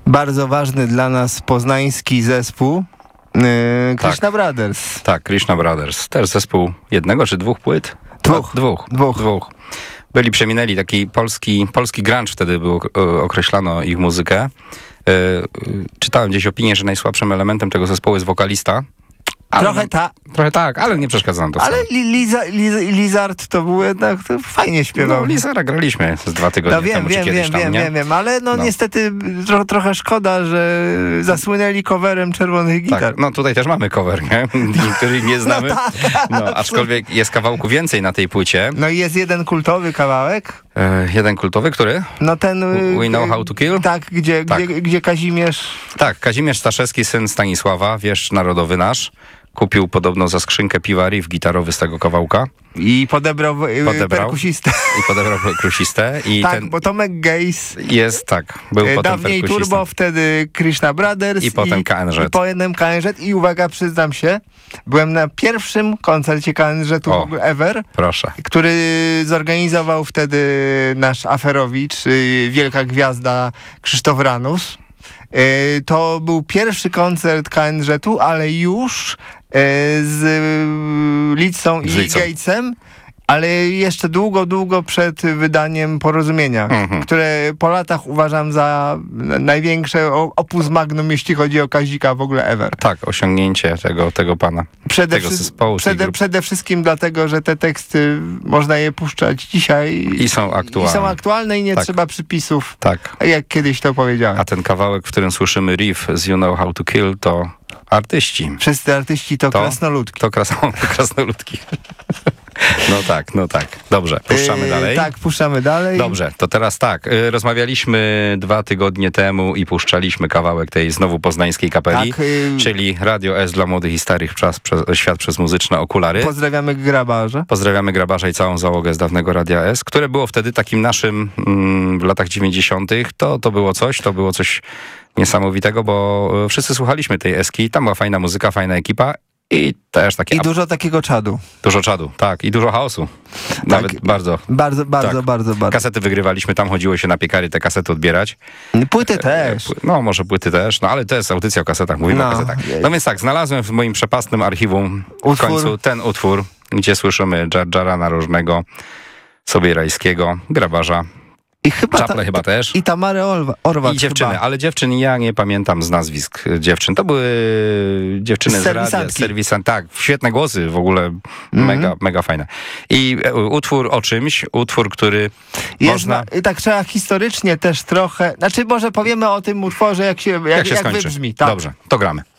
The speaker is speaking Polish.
bardzo ważny dla nas poznański zespół Krishna Brothers. Tak, Krishna Brothers. Też zespół jednego czy dwóch płyt? Dwóch. Przeminęli taki polski grunge, wtedy określano ich muzykę. Czytałem gdzieś opinię, że najsłabszym elementem tego zespołu jest wokalista. Trochę tak, ale nie przeszkadza nam to. Ale Lizard to był jednak fajnie śpiewał. No, Lizara graliśmy z 2 tygodnie temu, czy kiedyś tam, nie? Wiem, ale niestety trochę szkoda, że zasłynęli coverem Czerwonych Gitar. Tak, no tutaj też mamy cover, nie? Który nie znamy. Aczkolwiek jest kawałku więcej na tej płycie. No i jest jeden kultowy kawałek. Jeden kultowy, który? No ten... We Know How to Kill? Tak, gdzie Kazimierz... Tak, Kazimierz Staszewski, syn Stanisława, wieszcz narodowy nasz. Kupił podobno za skrzynkę piwa riff gitarowy z tego kawałka. I podebrał perkusistę. I podebrał perkusistę. Tak, bo Tomek Gejs był potem dawniej perkusistą. Turbo, wtedy Krishna Brothers. I potem KNZ. I potem KNZ. I uwaga, przyznam się, byłem na pierwszym koncercie KNZ-u w ogóle ever. Proszę. Który zorganizował wtedy nasz Aferowicz, wielka gwiazda Krzysztof Ranus. To był pierwszy koncert KNZ-u, ale już z Litzą i Gatesem, ale jeszcze długo przed wydaniem Porozumienia, które po latach uważam za największe opus magnum, jeśli chodzi o Kazika w ogóle ever. Tak, osiągnięcie tego pana, tego zespołu. Przede wszystkim dlatego, że te teksty można je puszczać dzisiaj. I są aktualne. I nie trzeba przypisów, tak. Jak kiedyś to powiedziałem. A ten kawałek, w którym słyszymy riff z You Know How to Kill, to artyści. Wszyscy artyści to krasnoludki. To krasnoludki. No tak. Dobrze, puszczamy dalej. Tak, puszczamy dalej. Dobrze, to teraz tak. Rozmawialiśmy 2 tygodnie temu i puszczaliśmy kawałek tej znowu poznańskiej kapeli, czyli Radio S dla młodych i starych, świat przez muzyczne okulary. Pozdrawiamy Grabarza. Pozdrawiamy Grabarza i całą załogę z dawnego Radia S, które było wtedy takim naszym w latach 90. To było coś niesamowitego, bo wszyscy słuchaliśmy tej Eski. Tam była fajna muzyka, fajna ekipa. I też takie... I dużo takiego czadu. Dużo czadu, tak. I dużo chaosu. Nawet bardzo. Bardzo. Kasety wygrywaliśmy, tam chodziło się na piekary te kasety odbierać. Płyty też. Może płyty też, ale to jest audycja o kasetach, mówimy o kasetach. No więc tak, znalazłem w moim przepastnym archiwum w końcu ten utwór, gdzie słyszymy Dżara Narożnego, Sobierajskiego, Grabarza. I chyba też. I Tamarę Orwat. I dziewczyny, ale dziewczyn ja nie pamiętam z nazwisk dziewczyn. To były dziewczyny z radia, serwisant. Tak, świetne głosy w ogóle, mega fajne. I utwór o czymś, który można... Tak trzeba historycznie też trochę, może powiemy o tym utworze, jak wybrzmi. Tak. Dobrze, to gramy.